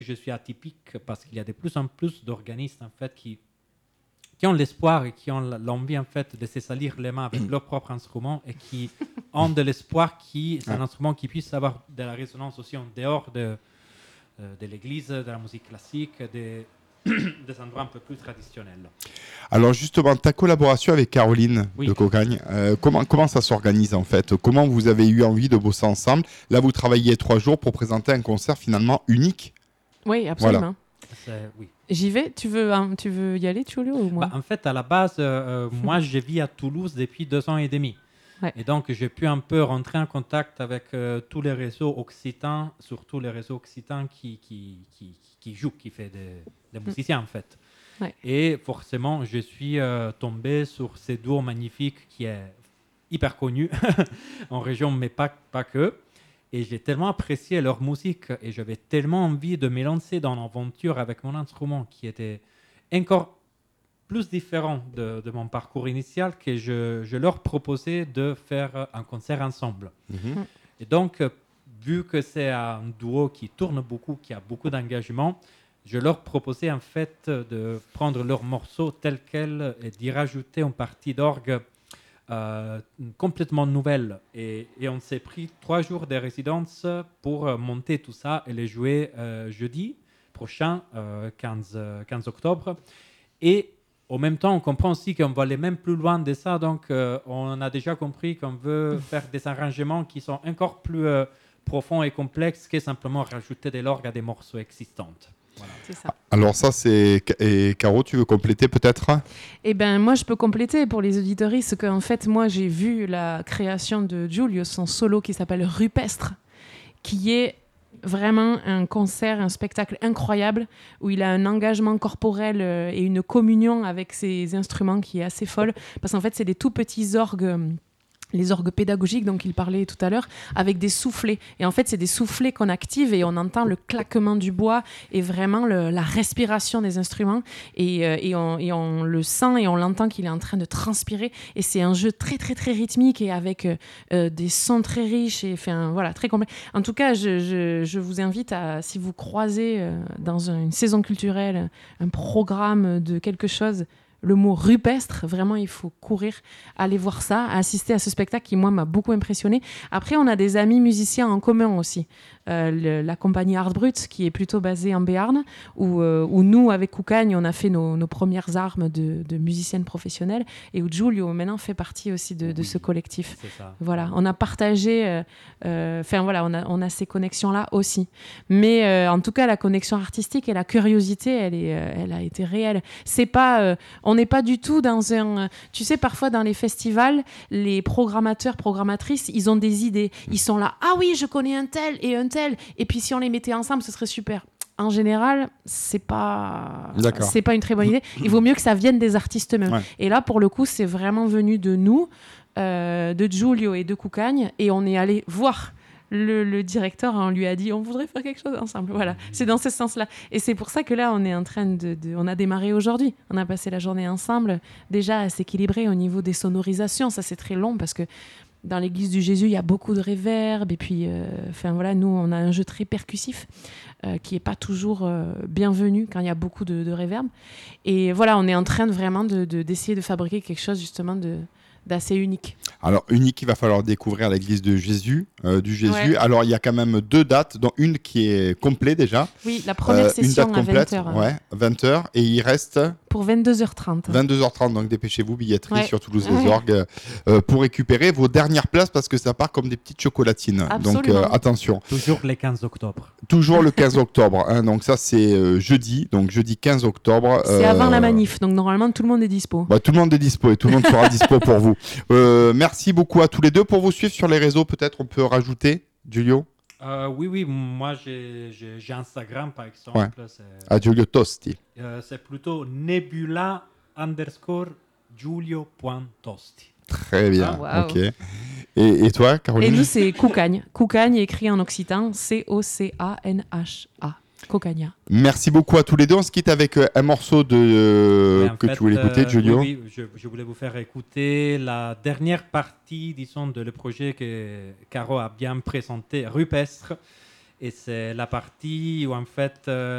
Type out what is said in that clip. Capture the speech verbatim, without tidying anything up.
je suis atypique parce qu'il y a de plus en plus d'organistes en fait, qui, qui ont l'espoir et qui ont l'envie en fait, de se salir les mains avec leur propre instrument et qui ont de l'espoir que c'est un instrument qui puisse avoir de la résonance aussi en dehors de, euh, de l'église, de la musique classique, des, des endroits un peu plus traditionnels. Alors justement, ta collaboration avec Caroline oui. de Cocagne, euh, comment, comment ça s'organise en fait? Comment vous avez eu envie de bosser ensemble? Là, vous travaillez trois jours pour présenter un concert finalement unique. Oui, absolument. Voilà. Oui. J'y vais. Tu veux, hein, tu veux y aller, Giulio, ou moi? Bah, en fait, à la base, euh, moi, je vis à Toulouse depuis deux ans et demi. Ouais. Et donc, j'ai pu un peu rentrer en contact avec euh, tous les réseaux occitans, surtout les réseaux occitans qui, qui, qui, qui jouent, qui font des, des musiciens, en fait. Ouais. Et forcément, je suis euh, tombé sur ce duo magnifique qui est hyper connu en région, mais pas, pas que. Et j'ai tellement apprécié leur musique et j'avais tellement envie de me lancer dans l'aventure avec mon instrument qui était encore plus différent de, de mon parcours initial que je, je leur proposais de faire un concert ensemble. Mm-hmm. Et donc, vu que c'est un duo qui tourne beaucoup, qui a beaucoup d'engagement, je leur proposais en fait de prendre leurs morceaux tels quels et d'y rajouter une partie d'orgue Euh, complètement nouvelle et, et on s'est pris trois jours de résidence pour euh, monter tout ça et les jouer euh, jeudi prochain, euh, quinze, quinze octobre. Et en même temps, on comprend aussi qu'on va aller même plus loin de ça. Donc, euh, on a déjà compris qu'on veut faire des arrangements qui sont encore plus euh, profonds et complexes que simplement rajouter de l'orgue à des morceaux existants. Voilà. C'est ça. Alors ça, c'est... Et Caro, tu veux compléter peut-être? Eh bien, moi, je peux compléter pour les auditoristes qu'en fait, moi, j'ai vu la création de Giulio, son solo qui s'appelle Rupestre, qui est vraiment un concert, un spectacle incroyable, où il a un engagement corporel et une communion avec ses instruments qui est assez folle, parce qu'en fait, c'est des tout petits orgues... les orgues pédagogiques dont il parlait tout à l'heure, avec des soufflets. Et en fait, c'est des soufflets qu'on active et on entend le claquement du bois et vraiment le, la respiration des instruments. Et, euh, et, on, et on le sent et on l'entend qu'il est en train de transpirer. Et c'est un jeu très, très, très rythmique et avec euh, des sons très riches et enfin, voilà, très complet. En tout cas, je, je, je vous invite à, si vous croisez euh, dans une saison culturelle un programme de quelque chose, le mot rupestre, vraiment, il faut courir, aller voir ça, assister à ce spectacle qui, moi, m'a beaucoup impressionné. Après, on a des amis musiciens en commun aussi. Euh, le, la compagnie Art Brut, qui est plutôt basée en Béarn, où, euh, où nous, avec Cocagne, on a fait nos, nos premières armes de, de musiciennes professionnelles, et où Giulio, maintenant, fait partie aussi de, de oui, ce collectif. C'est ça. Voilà, on a partagé... Enfin, euh, euh, voilà, on a, on a ces connexions-là aussi. Mais, euh, en tout cas, la connexion artistique et la curiosité, elle, est, euh, elle a été réelle. C'est pas... Euh, on n'est pas du tout dans un... Tu sais, parfois, dans les festivals, les programmateurs, programmatrices, ils ont des idées. Ils sont là, ah oui, je connais un tel et un tel, et puis si on les mettait ensemble, ce serait super. En général, c'est pas, c'est pas une très bonne idée. Il vaut mieux que ça vienne des artistes eux-mêmes. Ouais. Et là, pour le coup, c'est vraiment venu de nous, euh, de Giulio et de Cocagne, et on est allé voir le, le directeur. On lui a dit, on voudrait faire quelque chose ensemble. Voilà, c'est dans ce sens-là. Et c'est pour ça que là, on est en train de, de, on a démarré aujourd'hui. On a passé la journée ensemble, déjà à s'équilibrer au niveau des sonorisations. Ça, c'est très long parce que dans l'église du Jésus, il y a beaucoup de réverb. Et puis, enfin euh, voilà, nous, on a un jeu très percussif euh, qui n'est pas toujours euh, bienvenu quand il y a beaucoup de, de réverb. Et voilà, on est en train de vraiment de, de, d'essayer de fabriquer quelque chose justement de, d'assez unique. Alors, unique, il va falloir découvrir l'église de Jésus, euh, du Jésus. Ouais. Alors, il y a quand même deux dates, dont une qui est complète déjà. Oui, la première euh, session une date complète, à vingt heures. Ouais, vingt heures. Et il reste... Pour vingt-deux heures trente. vingt-deux heures trente, donc dépêchez-vous, billetterie ouais. sur Toulouse Les ouais. Orgues, euh, pour récupérer vos dernières places parce que ça part comme des petites chocolatines. Absolument. Donc, euh, attention. Toujours le quinze octobre. Toujours le quinze octobre. Hein, donc, ça, c'est euh, jeudi. Donc, jeudi quinze octobre. C'est euh... avant la manif. Donc, normalement, tout le monde est dispo. Bah, tout le monde est dispo et tout le monde sera dispo pour vous. Euh, merci beaucoup à tous les deux. Pour vous suivre sur les réseaux, peut-être on peut rajouter, Giulio? Euh, oui, oui, moi j'ai, j'ai, j'ai Instagram par exemple. Ouais. C'est, à Giulio Tosti. Euh, c'est plutôt nebula underscore giulio.tosti. Très bien, ah, wow. ok. Et, et toi, Caroline? Et nous, c'est Cocagne. Cocagne écrit en occitan, C O C A N H A. Cocagna. Merci beaucoup à tous les deux. On se quitte avec euh, un morceau de, euh, que fait, tu voulais écouter, euh, Giulio. Oui, oui je, je voulais vous faire écouter la dernière partie, disons, de le projet que Caro a bien présenté, Rupestre. Et c'est la partie où, en fait, euh,